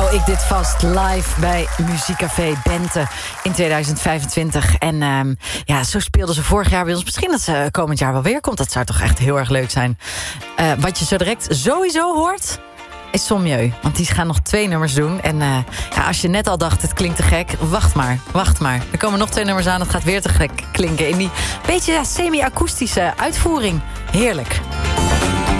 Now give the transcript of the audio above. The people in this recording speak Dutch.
hou ik dit vast live bij Muziekcafé Bente in 2025. En zo speelden ze vorig jaar bij ons. Misschien dat ze komend jaar wel weer komt. Dat zou toch echt heel erg leuk zijn. Wat je zo direct sowieso hoort is Sommieu. Want die gaan nog 2 nummers doen. En als je net al dacht, het klinkt te gek, wacht maar. Er komen nog 2 nummers aan, het gaat weer te gek klinken. In die beetje semi-akoestische uitvoering. Heerlijk.